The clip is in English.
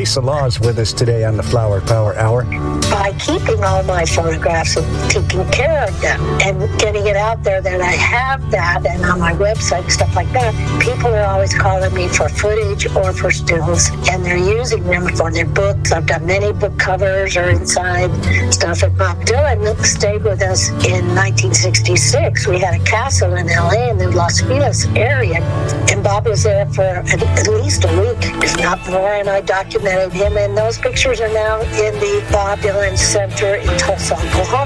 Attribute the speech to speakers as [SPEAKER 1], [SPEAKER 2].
[SPEAKER 1] Lisa Law is with us today on the Flower Power Hour.
[SPEAKER 2] By keeping all my photographs and taking care of them and getting it out there that I have that and on my website and stuff like that, people are always calling me for footage or for stills, and they're using them for their books. I've done many book covers or inside stuff. And Bob Dylan stayed with us in 1966. We had a castle in LA in the Los Feliz area, and Bob was there for at least a week, if not more, and I documented him, and those pictures are now in the Bob Dylan Center in Tulsa, Oklahoma.